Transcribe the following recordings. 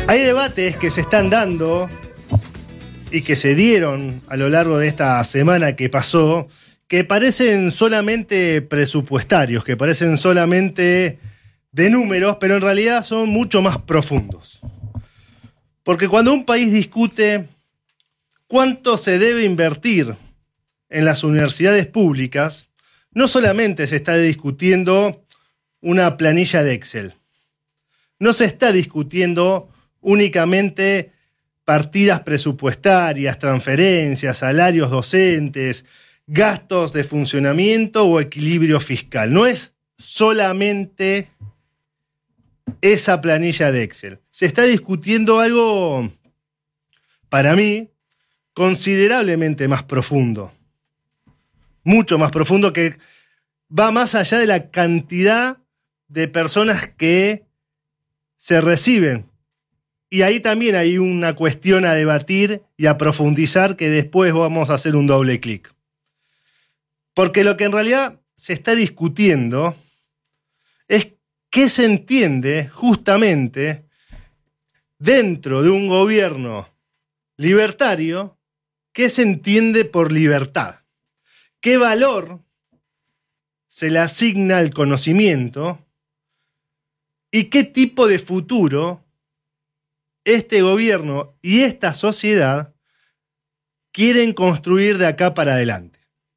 Hay debates que se están dando y que se dieron a lo largo de esta semana que pasó, que parecen solamente presupuestarios, que parecen solamente de números, pero en realidad son mucho más profundos. Porque cuando un país discute cuánto se debe invertir en las universidades públicas, no solamente se está discutiendo una planilla de Excel, no se está discutiendo únicamente partidas presupuestarias, transferencias, salarios docentes, gastos de funcionamiento o equilibrio fiscal. No es solamente esa planilla de Excel. Se está discutiendo algo, para mí, considerablemente más profundo. Mucho más profundo, que va más allá de la cantidad de personas que se reciben. Y ahí también hay una cuestión a debatir y a profundizar, que después vamos a hacer un doble clic. Porque lo que en realidad se está discutiendo es qué se entiende justamente dentro de un gobierno libertario, qué se entiende por libertad, qué valor se le asigna al conocimiento y qué tipo de futuro este gobierno y esta sociedad quieren construir de acá para adelante.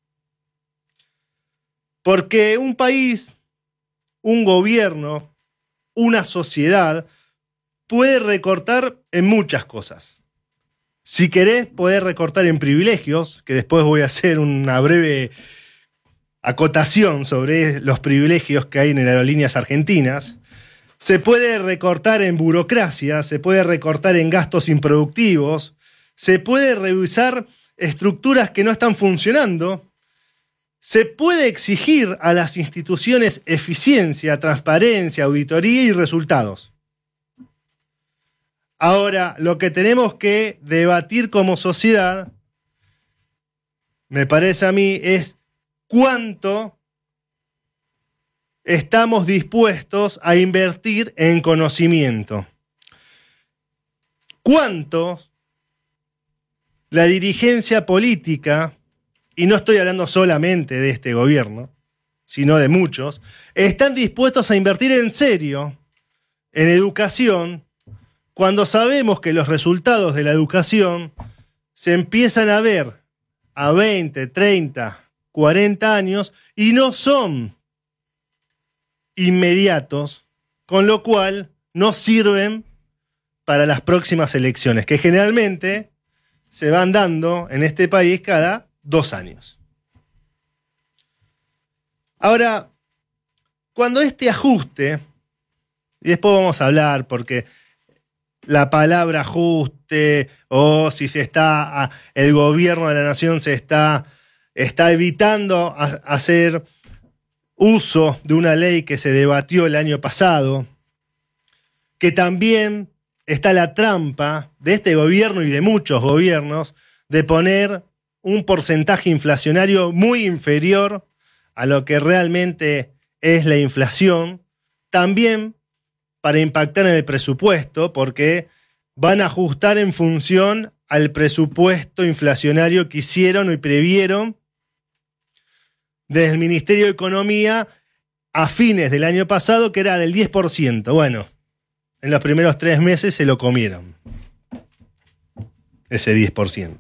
Porque un país, un gobierno, una sociedad puede recortar en muchas cosas. Si querés, podés recortar en privilegios, que después voy a hacer una breve acotación sobre los privilegios que hay en aerolíneas argentinas. Se puede recortar en burocracia, se puede recortar en gastos improductivos, se puede revisar estructuras que no están funcionando, se puede exigir a las instituciones eficiencia, transparencia, auditoría y resultados. Ahora, lo que tenemos que debatir como sociedad, me parece a mí, es cuánto estamos dispuestos a invertir en conocimiento. ¿Cuánto la dirigencia política, y no estoy hablando solamente de este gobierno, sino de muchos, están dispuestos a invertir en serio en educación, cuando sabemos que los resultados de la educación se empiezan a ver a 20, 30, 40 años y no son inmediatos, con lo cual no sirven para las próximas elecciones, que generalmente se van dando en este país cada 2 años. Ahora, cuando este ajuste, y después vamos a hablar, porque la palabra ajuste, o si se está, el gobierno de la nación se está evitando hacer uso de una ley que se debatió el año pasado, que también está la trampa de este gobierno y de muchos gobiernos de poner un porcentaje inflacionario muy inferior a lo que realmente es la inflación, también para impactar en el presupuesto, porque van a ajustar en función al presupuesto inflacionario que hicieron y previeron desde el Ministerio de Economía a fines del año pasado, que era del 10%. Bueno, en los primeros 3 meses se lo comieron, ese 10%.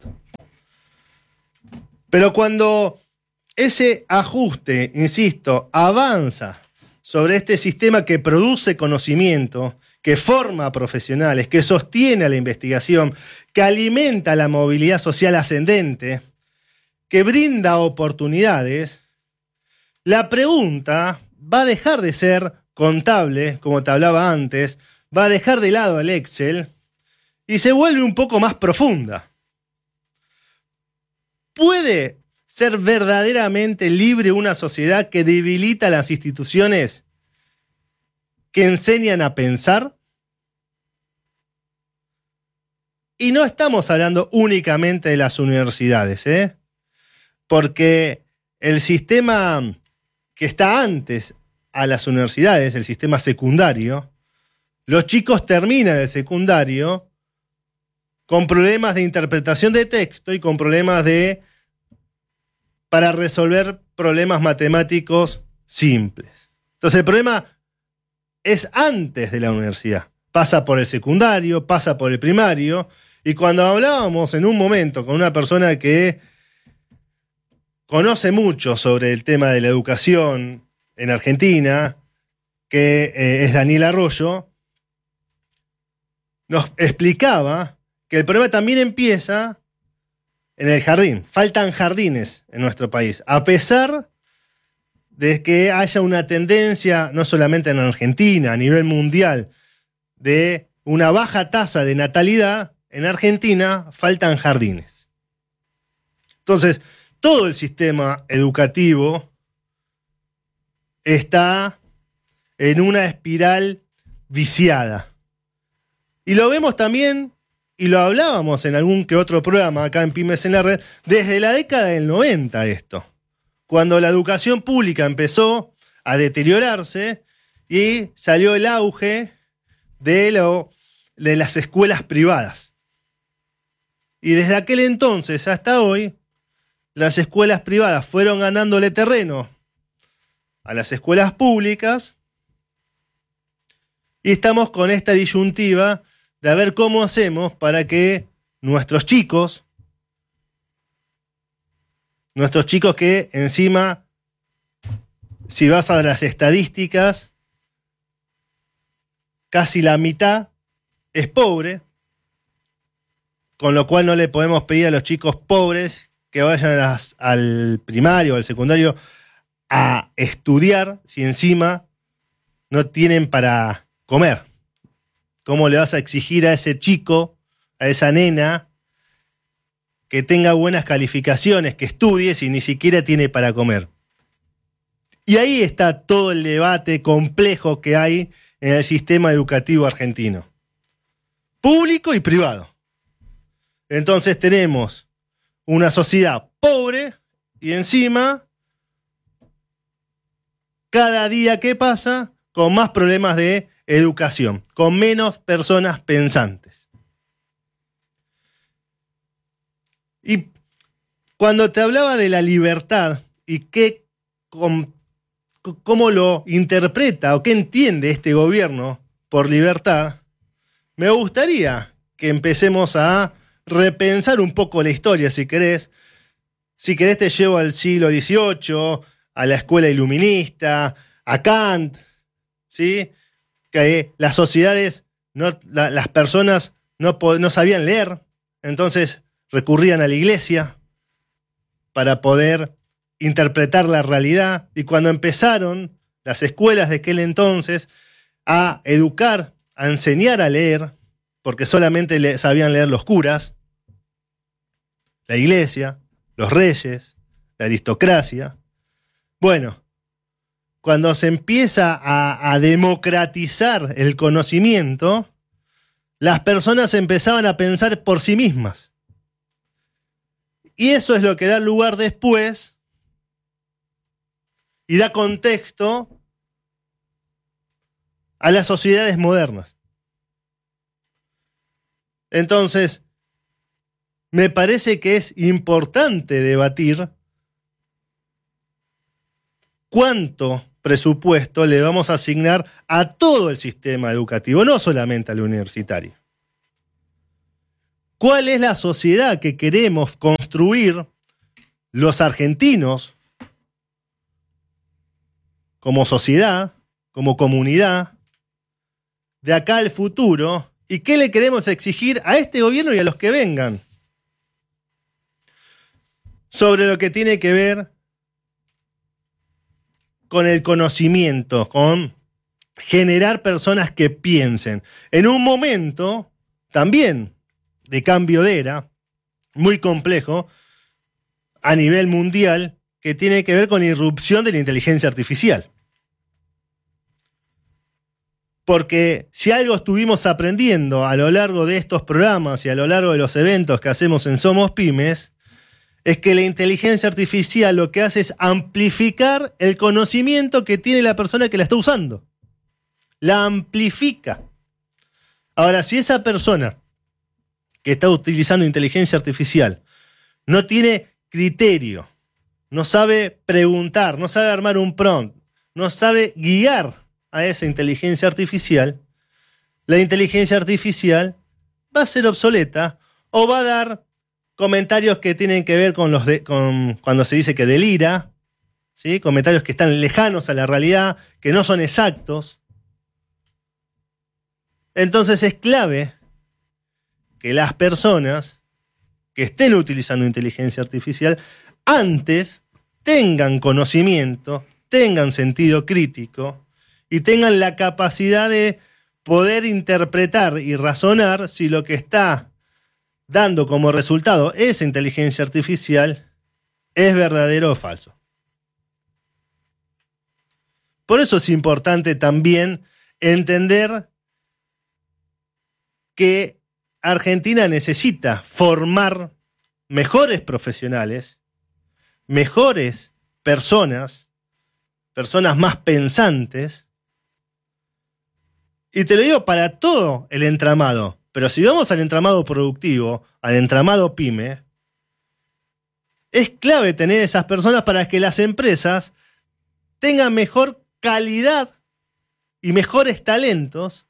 Pero cuando ese ajuste, insisto, avanza sobre este sistema que produce conocimiento, que forma a profesionales, que sostiene a la investigación, que alimenta la movilidad social ascendente, que brinda oportunidades, la pregunta va a dejar de ser contable, como te hablaba antes, va a dejar de lado el Excel y se vuelve un poco más profunda. ¿Puede ser verdaderamente libre una sociedad que debilita las instituciones que enseñan a pensar? Y no estamos hablando únicamente de las universidades, porque el sistema que está antes a las universidades, el sistema secundario, los chicos terminan el secundario con problemas de interpretación de texto y con problemas para resolver problemas matemáticos simples. Entonces el problema es antes de la universidad. Pasa por el secundario, pasa por el primario, y cuando hablábamos en un momento con una persona que conoce mucho sobre el tema de la educación en Argentina, que es Daniel Arroyo, nos explicaba que el problema también empieza en el jardín. Faltan jardines en nuestro país, a pesar de que haya una tendencia, no solamente en Argentina, a nivel mundial, de una baja tasa de natalidad. En Argentina faltan jardines. Entonces, todo el sistema educativo está en una espiral viciada. Y lo vemos también, y lo hablábamos en algún que otro programa acá en Pymes en la Red, desde la década del 90 esto, cuando la educación pública empezó a deteriorarse y salió el auge de las escuelas privadas. Y desde aquel entonces hasta hoy, las escuelas privadas fueron ganándole terreno a las escuelas públicas y estamos con esta disyuntiva de a ver cómo hacemos para que nuestros chicos que encima, si vas a las estadísticas, casi la mitad es pobre, con lo cual no le podemos pedir a los chicos pobres que vayan al primario o al secundario a estudiar si encima no tienen para comer. ¿Cómo le vas a exigir a ese chico, a esa nena, que tenga buenas calificaciones, que estudie si ni siquiera tiene para comer? Y ahí está todo el debate complejo que hay en el sistema educativo argentino, público y privado. Entonces tenemos una sociedad pobre y encima, cada día que pasa, con más problemas de educación, con menos personas pensantes. Y cuando te hablaba de la libertad y cómo lo interpreta o qué entiende este gobierno por libertad, me gustaría que empecemos a repensar un poco la historia, si querés. Si querés te llevo al siglo XVIII, a la escuela iluminista, a Kant, ¿sí? Que las sociedades, las personas no sabían leer, entonces recurrían a la iglesia para poder interpretar la realidad, y cuando empezaron las escuelas de aquel entonces a educar, a enseñar a leer, porque solamente sabían leer los curas, la iglesia, los reyes, la aristocracia. Bueno, cuando se empieza a democratizar el conocimiento, las personas empezaban a pensar por sí mismas. Y eso es lo que da lugar después y da contexto a las sociedades modernas. Entonces, me parece que es importante debatir cuánto presupuesto le vamos a asignar a todo el sistema educativo, no solamente al universitario. ¿Cuál es la sociedad que queremos construir los argentinos como sociedad, como comunidad, de acá al futuro? ¿Y qué le queremos exigir a este gobierno y a los que vengan sobre lo que tiene que ver con el conocimiento, con generar personas que piensen? En un momento también de cambio de era, muy complejo, a nivel mundial, que tiene que ver con la irrupción de la inteligencia artificial. Porque si algo estuvimos aprendiendo a lo largo de estos programas y a lo largo de los eventos que hacemos en Somos Pymes, es que la inteligencia artificial lo que hace es amplificar el conocimiento que tiene la persona que la está usando. La amplifica. Ahora, si esa persona que está utilizando inteligencia artificial no tiene criterio, no sabe preguntar, no sabe armar un prompt, no sabe guiar a esa inteligencia artificial, la inteligencia artificial va a ser obsoleta o va a dar comentarios que tienen que ver con cuando se dice que delira, ¿sí? Comentarios que están lejanos a la realidad, que no son exactos. Entonces es clave que las personas que estén utilizando inteligencia artificial antes tengan conocimiento, tengan sentido crítico y tengan la capacidad de poder interpretar y razonar si lo que está dando como resultado esa inteligencia artificial es verdadero o falso. Por eso es importante también entender que Argentina necesita formar mejores profesionales, mejores personas más pensantes, y te lo digo para todo el entramado, pero si vamos al entramado productivo, al entramado pyme, es clave tener esas personas para que las empresas tengan mejor calidad y mejores talentos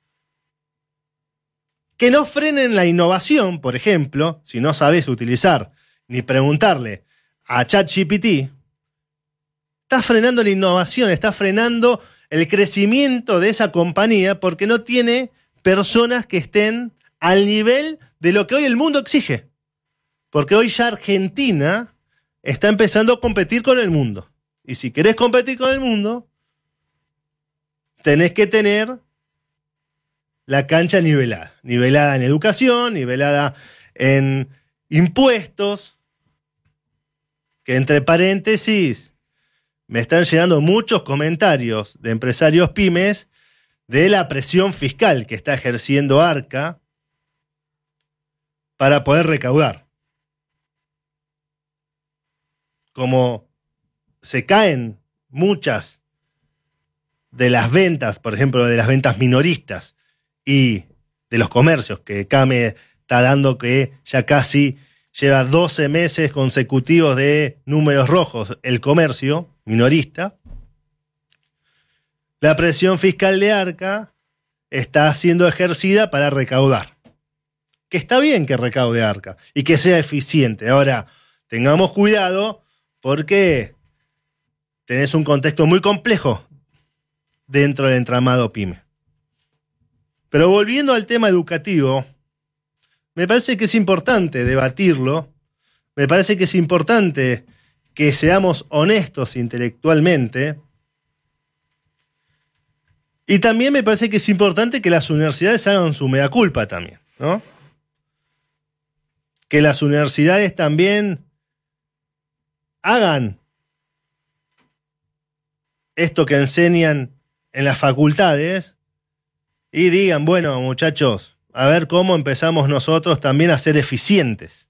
que no frenen la innovación. Por ejemplo, si no sabes utilizar ni preguntarle a ChatGPT, estás frenando la innovación, estás frenando el crecimiento de esa compañía porque no tiene personas que estén al nivel de lo que hoy el mundo exige. Porque hoy ya Argentina está empezando a competir con el mundo. Y si querés competir con el mundo, tenés que tener la cancha nivelada. Nivelada en educación, nivelada en impuestos, que entre paréntesis me están llegando muchos comentarios de empresarios pymes de la presión fiscal que está ejerciendo Arca para poder recaudar. Como se caen muchas de las ventas, por ejemplo, de las ventas minoristas y de los comercios, que CAME está dando que ya casi lleva 12 meses consecutivos de números rojos el comercio minorista, la presión fiscal de Arca está siendo ejercida para recaudar. Que está bien que recaude Arca y que sea eficiente. Ahora, tengamos cuidado porque tenés un contexto muy complejo dentro del entramado pyme. Pero volviendo al tema educativo, me parece que es importante debatirlo, me parece que es importante que seamos honestos intelectualmente, y también me parece que es importante que las universidades hagan su mea culpa también, ¿no? Que las universidades también hagan esto que enseñan en las facultades y digan, bueno, muchachos, a ver cómo empezamos nosotros también a ser eficientes.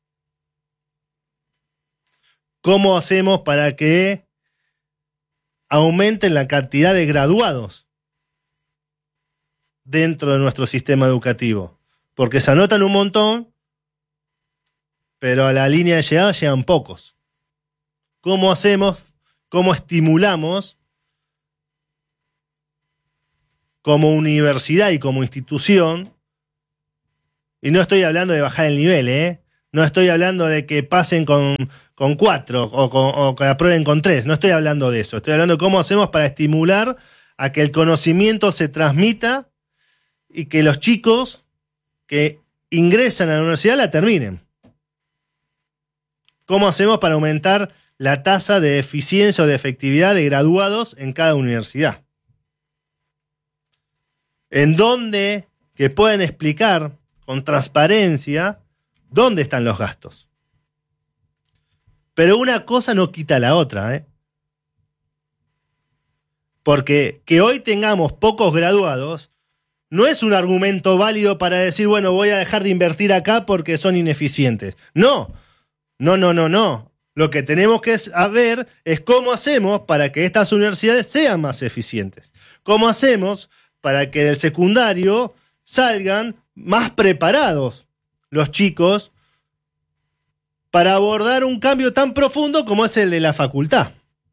¿Cómo hacemos para que aumenten la cantidad de graduados dentro de nuestro sistema educativo? Porque se anotan un montón, pero a la línea de llegada llegan pocos. ¿Cómo hacemos? ¿Cómo estimulamos como universidad y como institución? Y no estoy hablando de bajar el nivel, no estoy hablando de que pasen con 4 o que aprueben con 3, no estoy hablando de eso. Estoy hablando de cómo hacemos para estimular a que el conocimiento se transmita y que los chicos que ingresan a la universidad la terminen. ¿Cómo hacemos para aumentar la tasa de eficiencia o de efectividad de graduados en cada universidad? En donde que pueden explicar con transparencia dónde están los gastos. Pero una cosa no quita la otra, Porque que hoy tengamos pocos graduados no es un argumento válido para decir, bueno, voy a dejar de invertir acá porque son ineficientes. No. Lo que tenemos que saber es cómo hacemos para que estas universidades sean más eficientes. ¿Cómo hacemos para que del secundario salgan más preparados los chicos para abordar un cambio tan profundo como es el de la facultad.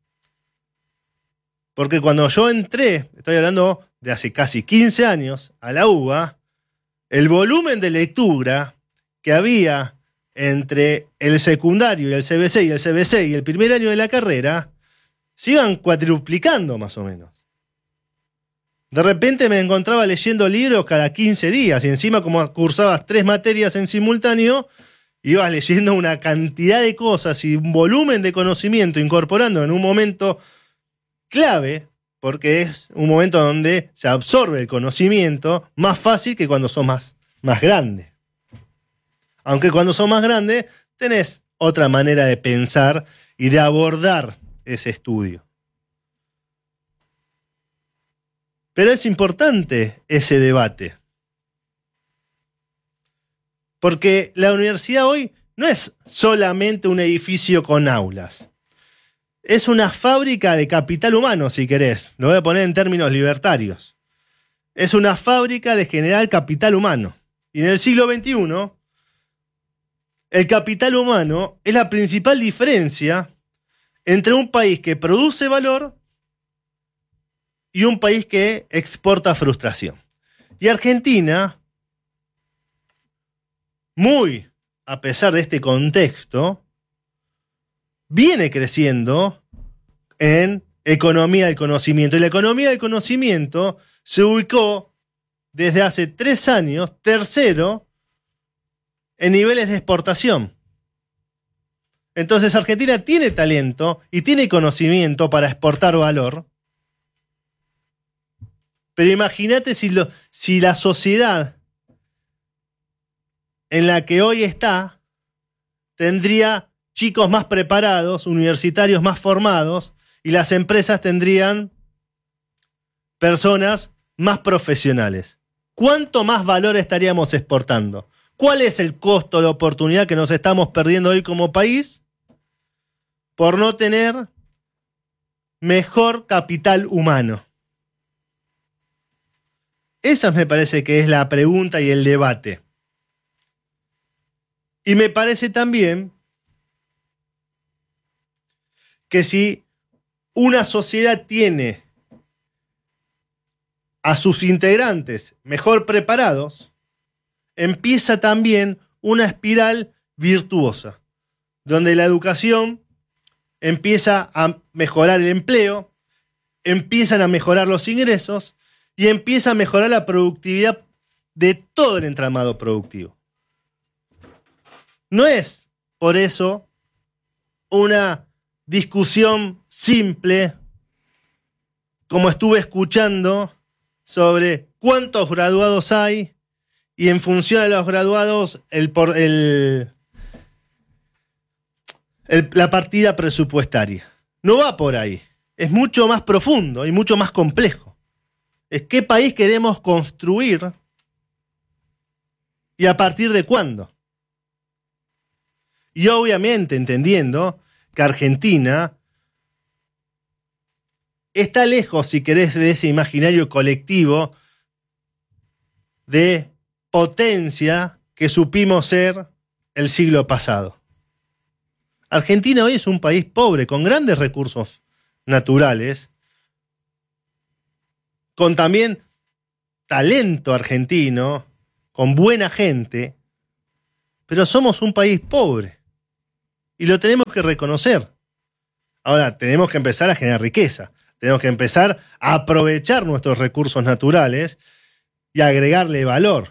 Porque cuando yo entré, estoy hablando de hace casi 15 años, a la UBA, el volumen de lectura que había entre el secundario y el CBC y el CBC y el primer año de la carrera se iban cuadruplicando más o menos. De repente me encontraba leyendo libros cada 15 días y encima como cursabas 3 materias en simultáneo, ibas leyendo una cantidad de cosas y un volumen de conocimiento incorporando en un momento clave, porque es un momento donde se absorbe el conocimiento más fácil que cuando sos más grande. Aunque cuando sos más grande tenés otra manera de pensar y de abordar ese estudio. Pero es importante ese debate. Porque la universidad hoy no es solamente un edificio con aulas. Es una fábrica de capital humano, si querés. Lo voy a poner en términos libertarios. Es una fábrica de generar capital humano. Y en el siglo XXI, el capital humano es la principal diferencia entre un país que produce valor y un país que exporta frustración. Y Argentina, muy a pesar de este contexto, viene creciendo en economía del conocimiento. Y la economía del conocimiento se ubicó desde hace 3 años, tercero, en niveles de exportación. Entonces Argentina tiene talento y tiene conocimiento para exportar valor. Pero imagínate si la sociedad en la que hoy está tendría chicos más preparados, universitarios más formados, y las empresas tendrían personas más profesionales. ¿Cuánto más valor estaríamos exportando? ¿Cuál es el costo de oportunidad que nos estamos perdiendo hoy como país por no tener mejor capital humano? Esa me parece que es la pregunta y el debate. Y me parece también que si una sociedad tiene a sus integrantes mejor preparados, empieza también una espiral virtuosa, donde la educación empieza a mejorar el empleo, empiezan a mejorar los ingresos y empieza a mejorar la productividad de todo el entramado productivo. No es, por eso, una discusión simple, como estuve escuchando, sobre cuántos graduados hay y en función de los graduados la partida presupuestaria. No va por ahí. Es mucho más profundo y mucho más complejo. Es qué país queremos construir y a partir de cuándo. Y obviamente entendiendo que Argentina está lejos, si querés, de ese imaginario colectivo de potencia que supimos ser el siglo pasado. Argentina hoy es un país pobre, con grandes recursos naturales, con también talento argentino, con buena gente, pero somos un país pobre. Y lo tenemos que reconocer. Ahora, tenemos que empezar a generar riqueza. Tenemos que empezar a aprovechar nuestros recursos naturales y agregarle valor.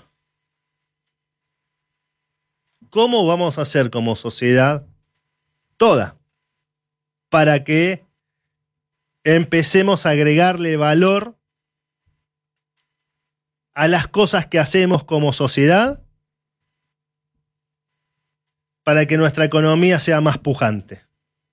¿Cómo vamos a hacer como sociedad toda para que empecemos a agregarle valor a las cosas que hacemos como sociedad para que nuestra economía sea más pujante?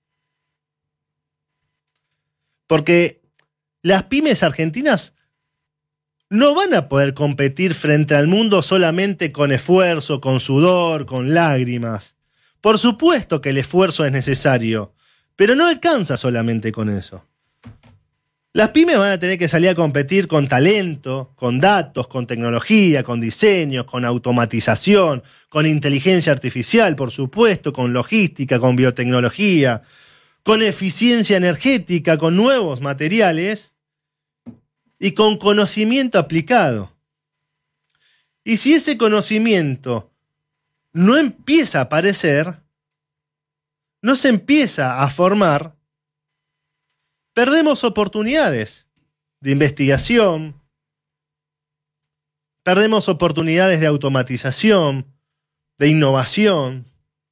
Porque las pymes argentinas no van a poder competir frente al mundo solamente con esfuerzo, con sudor, con lágrimas. Por supuesto que el esfuerzo es necesario, pero no alcanza solamente con eso. Las pymes van a tener que salir a competir con talento, con datos, con tecnología, con diseño, con automatización, con inteligencia artificial, por supuesto, con logística, con biotecnología, con eficiencia energética, con nuevos materiales y con conocimiento aplicado. Y si ese conocimiento no empieza a aparecer, no se empieza a formar, perdemos oportunidades de investigación, perdemos oportunidades de automatización, de innovación.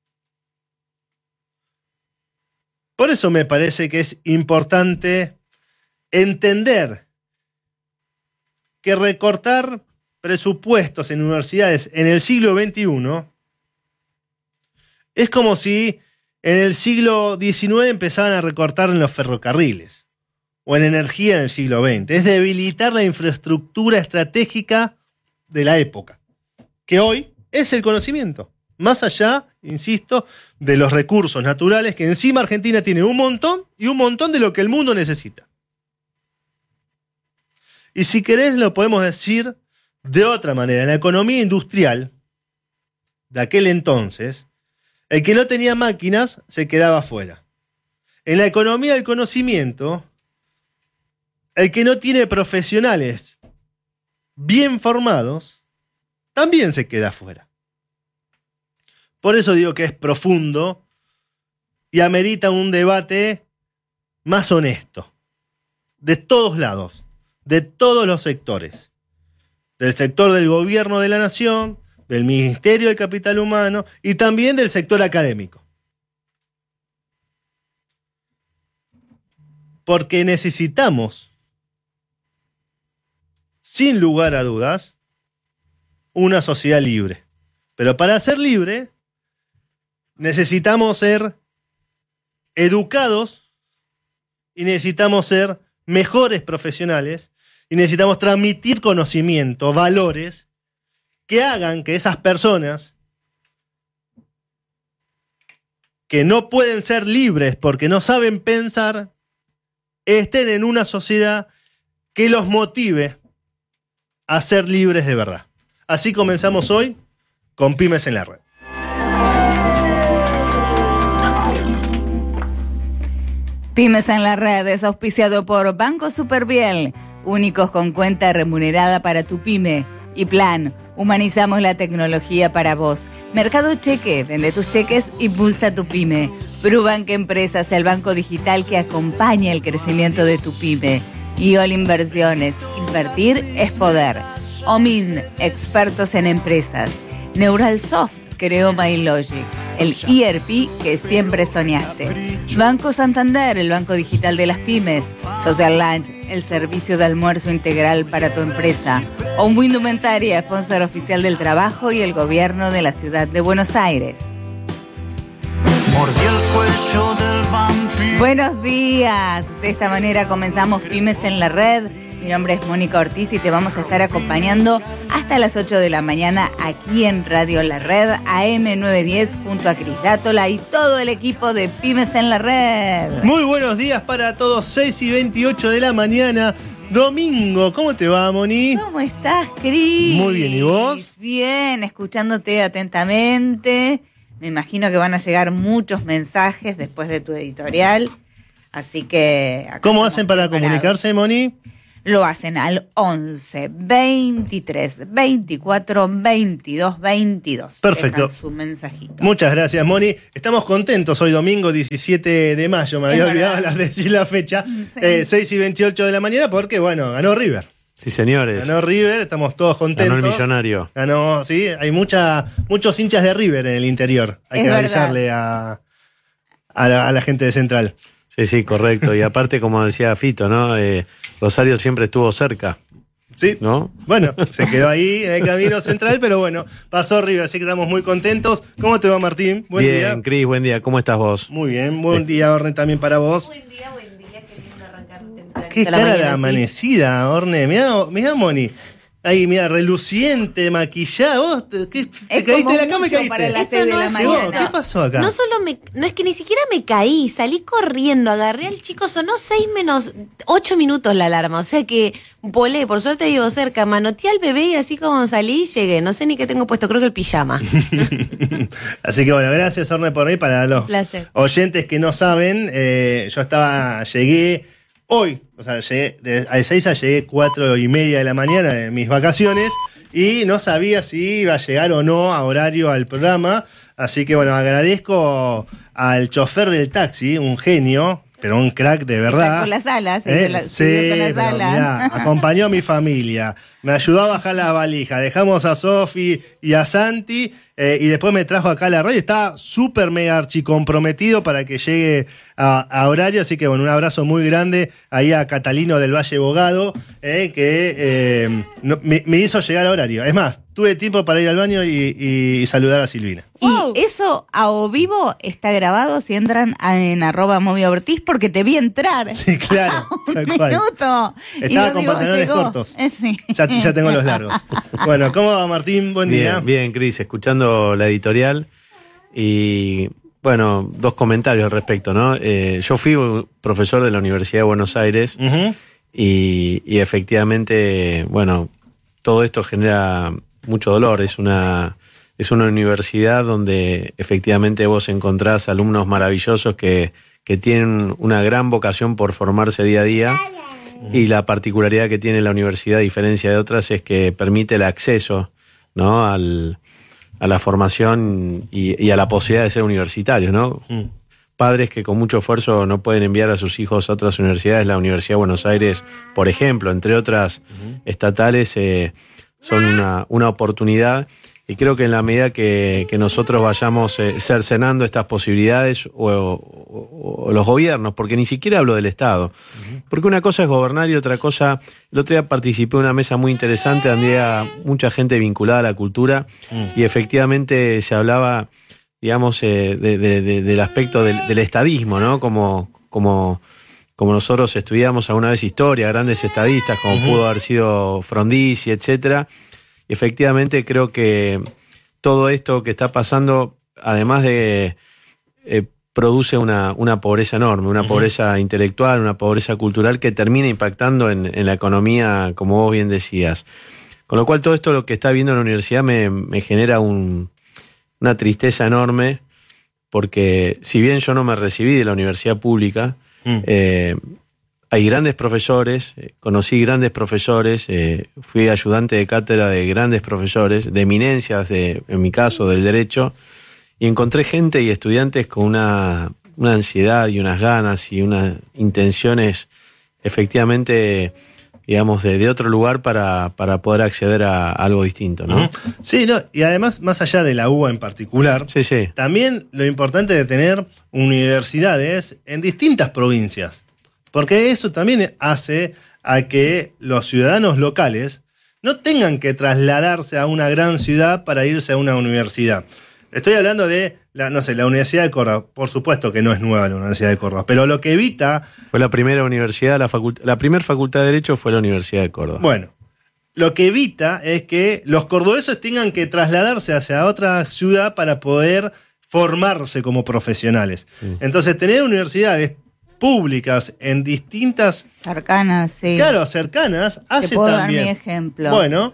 Por eso me parece que es importante entender que recortar presupuestos en universidades en el siglo XXI es como si en el siglo XIX empezaban a recortar en los ferrocarriles o en energía en el siglo XX. Es debilitar la infraestructura estratégica de la época, que hoy es el conocimiento. Más allá, insisto, de los recursos naturales, que encima Argentina tiene un montón y un montón de lo que el mundo necesita. Y si querés lo podemos decir de otra manera. En la economía industrial de aquel entonces, el que no tenía máquinas se quedaba fuera. En la economía del conocimiento, el que no tiene profesionales bien formados también se queda fuera. Por eso digo que es profundo y amerita un debate más honesto, de todos lados, de todos los sectores, del sector del gobierno de la nación, del Ministerio del Capital Humano y también del sector académico. Porque necesitamos, sin lugar a dudas, una sociedad libre. Pero para ser libre, necesitamos ser educados y necesitamos ser mejores profesionales y necesitamos transmitir conocimiento, valores, que hagan que esas personas que no pueden ser libres porque no saben pensar, estén en una sociedad que los motive a ser libres de verdad. Así comenzamos hoy con Pymes en la Red. Pymes en la Red es auspiciado por Banco Superviel, únicos con cuenta remunerada para tu pyme. Y Plan, humanizamos la tecnología para vos. Mercado Cheque, vende tus cheques, impulsa tu pyme. Prubank Empresas, el banco digital que acompaña el crecimiento de tu pyme. Y All Inversiones, invertir es poder. Omin, expertos en empresas. Neuralsoft creó MyLogic, el ERP que siempre soñaste. Banco Santander, el banco digital de las pymes. Social Lunch, el servicio de almuerzo integral para tu empresa. Onbu Indumentaria, sponsor oficial del trabajo y el gobierno de la ciudad de Buenos Aires. Mordió el cuello del vampiro. Buenos días. De esta manera comenzamos Pymes en la Red. Mi nombre es Mónica Ortiz y te vamos a estar acompañando hasta las 8 de la mañana aquí en Radio La Red, AM910, junto a Cris Dátola y todo el equipo de Pymes en la Red. Muy buenos días para todos, 6:28 de la mañana, domingo. ¿Cómo te va, Moni? ¿Cómo estás, Cris? Muy bien, ¿y vos? Bien, escuchándote atentamente. Me imagino que van a llegar muchos mensajes después de tu editorial, así que... ¿Cómo hacen para comunicarse, Moni? Lo hacen al 11 23 24 22 22. Perfecto. Dejan su mensajito. Muchas gracias, Moni. Estamos contentos hoy domingo 17 de mayo. Me había olvidado de decir la fecha. Sí. 6:28 de la mañana porque, bueno, ganó River. Sí, señores. Ganó River, estamos todos contentos. Ganó el Millonario. Ganó, sí. Hay muchos hinchas de River en el interior. Hay que avisarle a la gente de Central. Sí, correcto. Y aparte, como decía Fito, ¿no? Rosario siempre estuvo cerca. Sí, ¿no? Bueno, se quedó ahí en el camino central, pero bueno, pasó River, así que estamos muy contentos. ¿Cómo te va, Martín? Buen día. Bien, Cris, buen día. ¿Cómo estás vos? Muy bien, buen día, Orne, también para vos. Buen día, qué lindo arrancar temprano. Qué cara de amanecida, Orne. Mirá, Moni. ahí, mira, reluciente, maquillada. ¿Vos te Es caíste como de la cama y mucho caíste? para las Eso 6 de no la es mañana. justo. ¿Qué pasó acá? No solo no es que ni siquiera me caí, salí corriendo, agarré al chico, sonó 6 menos 8 minutos la alarma, o sea que volé, por suerte vivo cerca, manoteé al bebé y así como salí, llegué, no sé ni qué tengo puesto, creo que el pijama. Así que bueno, gracias Orne por ahí. Para los Placer. oyentes que no saben, llegué hoy, o sea, a Ezeiza llegué 4:30 de la mañana de mis vacaciones y no sabía si iba a llegar o no a horario al programa, así que bueno, agradezco al chofer del taxi, un genio, pero un crack de verdad. Con las alas, Sí, subió con las pero alas. mirá, acompañó a mi familia, me ayudó a bajar las valijas, dejamos a Sofi y a Santi y después me trajo acá a la radio. Está súper mega archicomprometido para que llegue a horario, así que bueno, un abrazo muy grande ahí a Catalino del Valle Bogado, que me hizo llegar a horario. Es más, tuve tiempo para ir al baño y saludar a Silvina. Wow. Y eso a o vivo está grabado si entran en @movioortiz porque te vi entrar. Sí, claro. Un tal cual. minuto. Estaba con digo, pantalones llegó. cortos. Sí. Ya tengo los largos. Bueno, ¿cómo va Martín? Buen día. Bien, bien, Cris, escuchando la editorial y, bueno, 2 comentarios al respecto, ¿no? Yo fui un profesor de la Universidad de Buenos Aires Ujú. y efectivamente, bueno, todo esto genera mucho dolor. Es una universidad donde efectivamente vos encontrás alumnos maravillosos que tienen una gran vocación por formarse día a día. Y la particularidad que tiene la universidad, a diferencia de otras, es que permite el acceso, ¿no?, a la formación y a la posibilidad de ser universitarios, ¿no? Padres que con mucho esfuerzo no pueden enviar a sus hijos a otras universidades. La Universidad de Buenos Aires, por ejemplo, entre otras estatales, son una oportunidad. Y creo que en la medida que nosotros vayamos cercenando estas posibilidades, o los gobiernos, porque ni siquiera hablo del Estado, porque una cosa es gobernar y otra cosa... El otro día participé en una mesa muy interesante donde había mucha gente vinculada a la cultura y efectivamente se hablaba, digamos, del aspecto del estadismo, ¿no? Como nosotros estudiamos alguna vez historia, grandes estadistas, como pudo haber sido Frondizi, etcétera. Efectivamente, creo que todo esto que está pasando, además de produce una pobreza enorme, una pobreza intelectual, una pobreza cultural que termina impactando en la economía, como vos bien decías. Con lo cual, todo esto lo que está viendo en la universidad me genera una tristeza enorme, porque si bien yo no me recibí de la universidad pública, hay grandes profesores, conocí grandes profesores, fui ayudante de cátedra de grandes profesores, de eminencias, en mi caso, del derecho, y encontré gente y estudiantes con una ansiedad y unas ganas y unas intenciones efectivamente, digamos, de otro lugar para poder acceder a algo distinto, ¿no? Sí, no, y además, más allá de la UBA en particular, Sí. también lo importante de tener universidades en distintas provincias. Porque eso también hace a que los ciudadanos locales no tengan que trasladarse a una gran ciudad para irse a una universidad. Estoy hablando de, la Universidad de Córdoba. Por supuesto que no es nueva la Universidad de Córdoba, pero lo que evita... Fue la primera universidad, la primera facultad de Derecho fue la Universidad de Córdoba. Bueno, lo que evita es que los cordobeses tengan que trasladarse hacia otra ciudad para poder formarse como profesionales. Entonces, tener universidades públicas en distintas... Cercanas, sí. Claro, cercanas, hace Te puedo también... dar mi ejemplo. Bueno,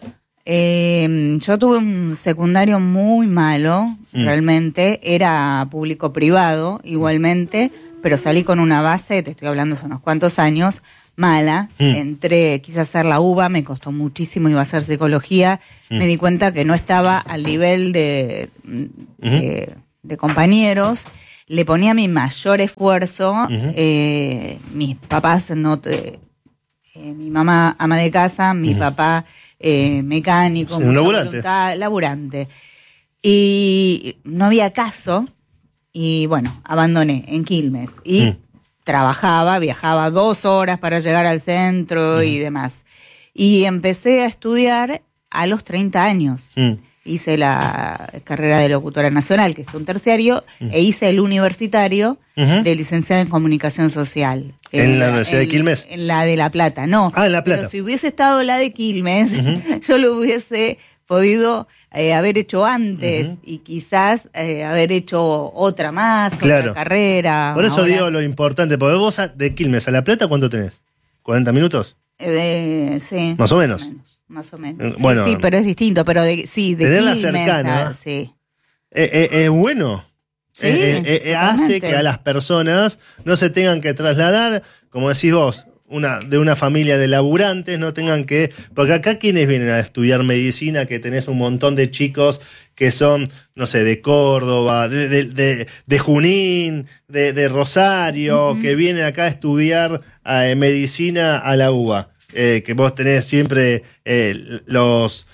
yo tuve un secundario muy malo, realmente. Era público-privado, igualmente, pero salí con una base, te estoy hablando hace unos cuantos años, mala. Quise hacer la UBA, me costó muchísimo, iba a hacer psicología. Me di cuenta que no estaba al nivel de compañeros. Le ponía mi mayor esfuerzo. Mis papás, mi mamá ama de casa, mi papá mecánico, Sí, un laburante. Laburante. Y no había caso. Y bueno, abandoné en Quilmes. Y trabajaba, viajaba 2 horas para llegar al centro y demás. Y empecé a estudiar a los 30 años. hice la carrera de locutora nacional, que es un terciario, e hice el universitario de licenciada en comunicación social. ¿En la Universidad de Quilmes? En la de La Plata, no. Ah, en La Plata. Pero si hubiese estado la de Quilmes, yo lo hubiese podido haber hecho antes y quizás haber hecho otra más, claro, otra carrera. Por eso ahora. digo lo importante, porque vos de Quilmes a La Plata, ¿cuánto tenés? ¿40 minutos? Sí. Más o menos. Más o menos. Bueno, sí, pero es distinto, pero de tenerla Quilmes cercana, sí. Es bueno. Sí, Hace que a las personas no se tengan que trasladar, como decís vos, de una familia de laburantes, no tengan que... Porque acá quienes vienen a estudiar medicina, que tenés un montón de chicos que son, no sé, de Córdoba, de Junín, de Rosario, que vienen acá a estudiar medicina a la UBA. Que vos tenés siempre los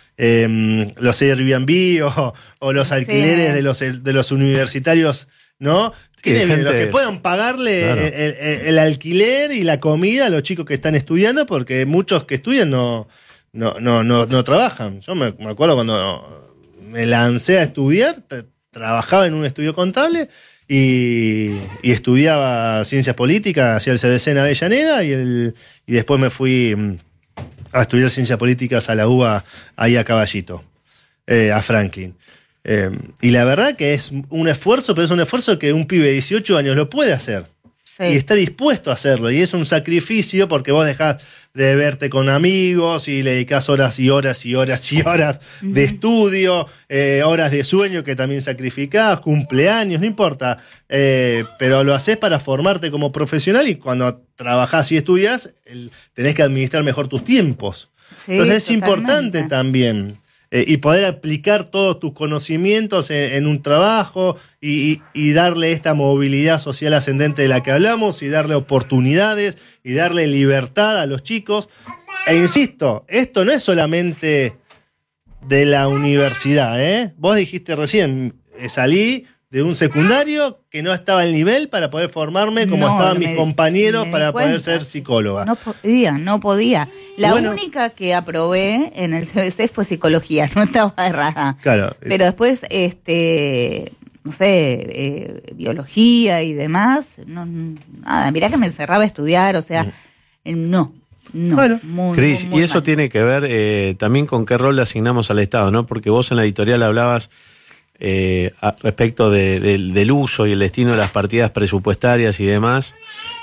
Airbnb o los alquileres de los universitarios, ¿no? Sí, Los que puedan pagarle claro, el alquiler y la comida a los chicos que están estudiando, porque muchos que estudian no trabajan. Yo me acuerdo cuando me lancé a estudiar, trabajaba en un estudio contable y estudiaba ciencias políticas, hacía el CBC en Avellaneda y después me fui a estudiar ciencias políticas a la UBA, ahí a Caballito, a Franklin. Y la verdad que es un esfuerzo, pero es un esfuerzo que un pibe de 18 años lo puede hacer. Sí. Y está dispuesto a hacerlo. Y es un sacrificio porque vos dejás de verte con amigos y le dedicás horas y horas y horas y horas de estudio, horas de sueño que también sacrificás, cumpleaños, no importa. Pero lo haces para formarte como profesional y cuando trabajás y estudias, tenés que administrar mejor tus tiempos. Sí, entonces es importante también. Y poder aplicar todos tus conocimientos en un trabajo y darle esta movilidad social ascendente de la que hablamos y darle oportunidades y darle libertad a los chicos. E insisto, esto no es solamente de la universidad, ¿eh? Vos dijiste recién, salí de un secundario que no estaba al nivel para poder formarme como estaban mis compañeros para poder ser psicóloga. No podía. La única que aprobé en el CBC fue psicología, no estaba errada. Claro. Pero después, no sé, biología y demás, nada, mirá que me encerraba a estudiar, o sea, no. Bueno, Cris, y eso tiene que ver también con qué rol le asignamos al Estado, ¿no? Porque vos en la editorial hablabas respecto del uso y el destino de las partidas presupuestarias y demás,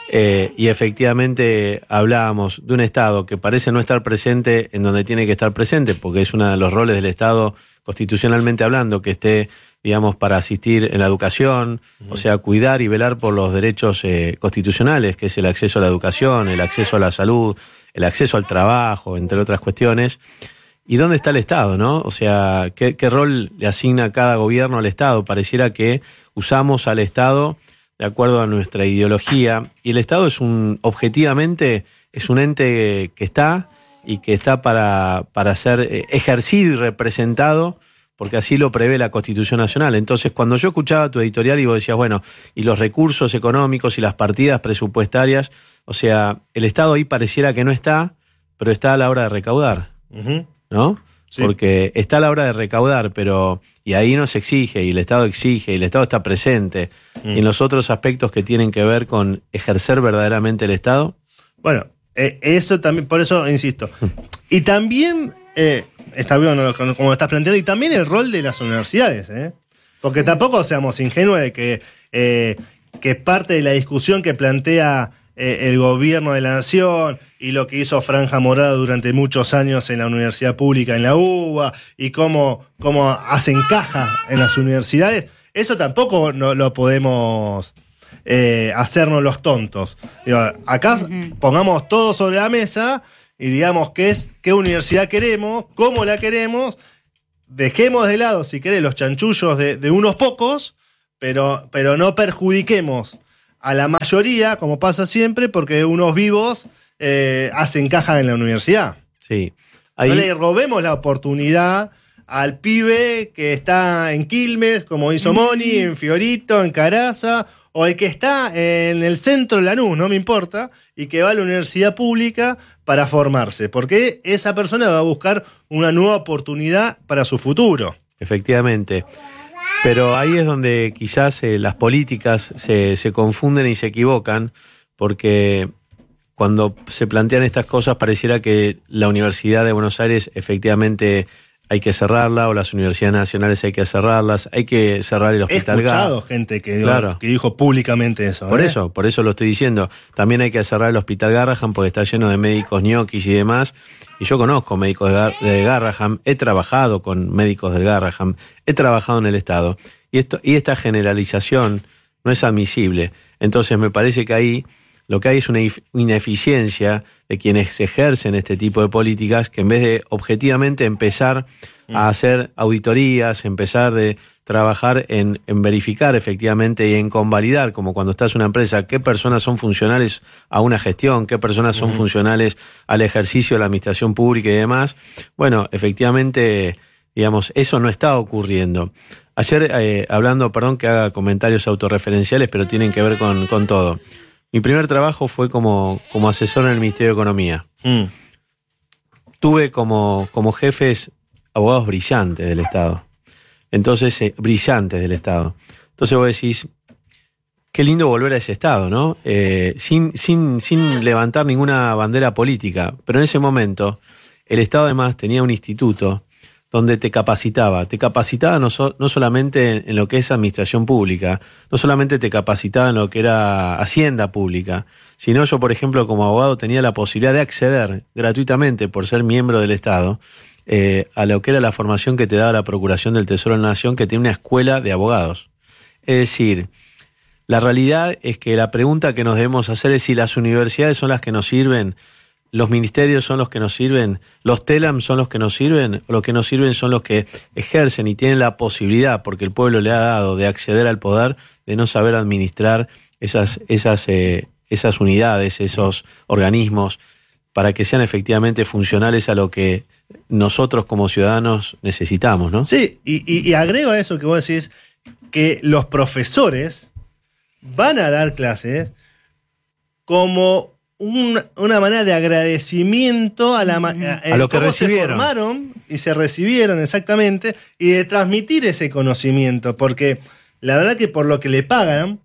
y efectivamente hablábamos de un Estado que parece no estar presente en donde tiene que estar presente, porque es uno de los roles del Estado constitucionalmente hablando, que esté, digamos, para asistir en la educación, o sea, cuidar y velar por los derechos constitucionales, que es el acceso a la educación, el acceso a la salud, el acceso al trabajo, entre otras cuestiones. ¿Y dónde está el Estado, no? O sea, ¿qué rol le asigna cada gobierno al Estado? Pareciera que usamos al Estado de acuerdo a nuestra ideología, y el Estado objetivamente, es un ente que está y que está para ser ejercido y representado, porque así lo prevé la Constitución Nacional. Entonces, cuando yo escuchaba tu editorial y vos decías, bueno, y los recursos económicos y las partidas presupuestarias, o sea, el Estado ahí pareciera que no está, pero está a la hora de recaudar. ¿No? Sí. Porque está a la hora de recaudar, pero y ahí nos exige, y el Estado exige, y el Estado está presente. Y en los otros aspectos que tienen que ver con ejercer verdaderamente el Estado. Bueno, eso también, por eso insisto. Y también, está bien como estás planteando, y también el rol de las universidades, porque tampoco seamos ingenuos de que parte de la discusión que plantea el gobierno de la nación y lo que hizo Franja Morada durante muchos años en la universidad pública, en la UBA, y cómo hacen caja en las universidades, eso tampoco no lo podemos hacernos los tontos. Digo, acá pongamos todo sobre la mesa y digamos qué universidad queremos, cómo la queremos, dejemos de lado, si querés, los chanchullos de unos pocos, pero no perjudiquemos a la mayoría, como pasa siempre, porque unos vivos hacen caja en la universidad. Sí. Ahí... No le robemos la oportunidad al pibe que está en Quilmes, como hizo Moni, en Fiorito, en Caraza, o el que está en el centro de Lanús, no me importa, y que va a la universidad pública para formarse, porque esa persona va a buscar una nueva oportunidad para su futuro. efectivamente. Pero ahí es donde quizás las políticas se confunden y se equivocan, porque cuando se plantean estas cosas pareciera que la Universidad de Buenos Aires efectivamente hay que cerrarla, o las universidades nacionales hay que cerrarlas, hay que cerrar el Hospital Garrahan. He escuchado gente que dijo públicamente eso. Por eso lo estoy diciendo. También hay que cerrar el Hospital Garrahan porque está lleno de médicos ñoquis y demás. Y yo conozco médicos de Garrahan, he trabajado con médicos del Garrahan, he trabajado en el Estado. Y esta generalización no es admisible. Entonces me parece que ahí lo que hay es una ineficiencia de quienes ejercen este tipo de políticas, que en vez de objetivamente empezar a hacer auditorías, empezar de trabajar en verificar efectivamente y en convalidar, como cuando estás en una empresa, qué personas son funcionales a una gestión, qué personas son funcionales al ejercicio de la administración pública y demás. Bueno, efectivamente, digamos, eso no está ocurriendo. Ayer, hablando, perdón que haga comentarios autorreferenciales, pero tienen que ver con todo. Mi primer trabajo fue como asesor en el Ministerio de Economía. Tuve como jefes abogados brillantes del Estado. Entonces, brillantes del Estado. Entonces vos decís, qué lindo volver a ese Estado, ¿no? Sin levantar ninguna bandera política. Pero en ese momento, el Estado además tenía un instituto donde te capacitaba no solamente en lo que es administración pública, no solamente te capacitaba en lo que era hacienda pública, sino yo, por ejemplo, como abogado tenía la posibilidad de acceder gratuitamente, por ser miembro del Estado, a lo que era la formación que te daba la Procuración del Tesoro de la Nación, que tiene una escuela de abogados. Es decir, la realidad es que la pregunta que nos debemos hacer es si las universidades son las que nos sirven, los ministerios son los que nos sirven, los TELAM son los que nos sirven, o los que nos sirven son los que ejercen y tienen la posibilidad, porque el pueblo le ha dado, de acceder al poder, de no saber administrar esas unidades, esos organismos, para que sean efectivamente funcionales a lo que nosotros como ciudadanos necesitamos, ¿no? Sí, y agrego a eso que vos decís, que los profesores van a dar clases como una manera de agradecimiento a lo que recibieron. Se formaron y se recibieron exactamente, y de transmitir ese conocimiento, porque la verdad que por lo que le pagan,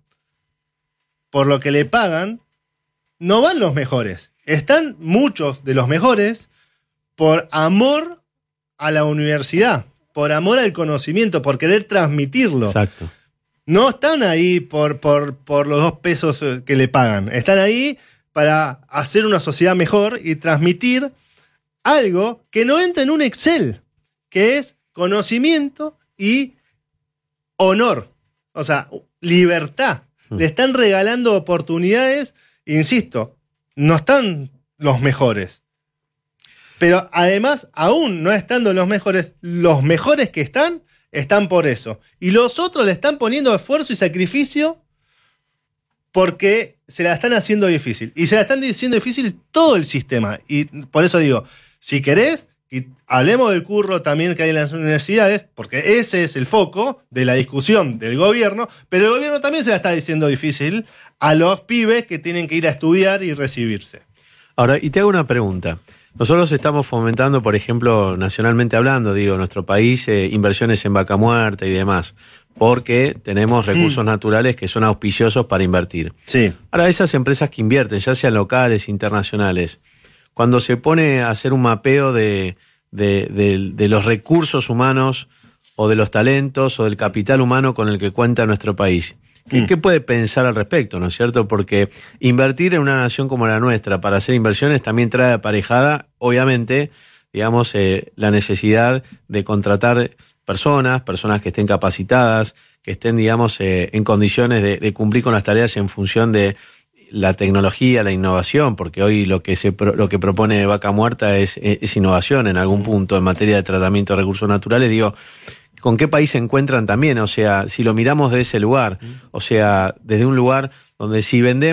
no van los mejores. Están muchos de los mejores por amor a la universidad, por amor al conocimiento, por querer transmitirlo. Exacto. No están ahí por los 2 pesos que le pagan. Están ahí para hacer una sociedad mejor y transmitir algo que no entra en un Excel, que es conocimiento y honor. O sea, libertad. Le están regalando oportunidades, insisto, no están los mejores. Pero además, aún no estando los mejores que están por eso. Y los otros le están poniendo esfuerzo y sacrificio porque se la están haciendo difícil. Y se la están haciendo difícil todo el sistema. Y por eso digo, si querés, y hablemos del curro también que hay en las universidades, porque ese es el foco de la discusión del gobierno, pero el gobierno también se la está diciendo difícil a los pibes que tienen que ir a estudiar y recibirse. Ahora, y te hago una pregunta. Nosotros estamos fomentando, por ejemplo, nacionalmente hablando, nuestro país, inversiones en vaca muerta y demás, porque tenemos recursos naturales que son auspiciosos para invertir. Sí. Ahora, esas empresas que invierten, ya sean locales, internacionales, cuando se pone a hacer un mapeo de los recursos humanos o de los talentos o del capital humano con el que cuenta nuestro país, ¿qué puede pensar al respecto, no es cierto? Porque invertir en una nación como la nuestra para hacer inversiones también trae aparejada, obviamente, digamos, la necesidad de contratar personas que estén capacitadas, que estén, digamos, en condiciones de cumplir con las tareas en función de la tecnología, la innovación, porque hoy lo que propone Vaca Muerta es innovación en algún punto en materia de tratamiento de recursos naturales. Digo, ¿con qué país se encuentran también? O sea, si lo miramos de ese lugar, o sea, desde un lugar donde si vendemos